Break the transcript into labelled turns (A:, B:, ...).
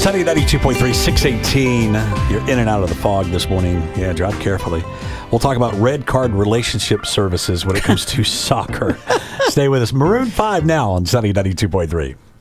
A: Sunny 92.3, 618. You're in and out of the fog this morning. Yeah, drive carefully. We'll talk about red card relationship services when it comes to soccer. Stay with us. Maroon 5 now on Sunny 92.3.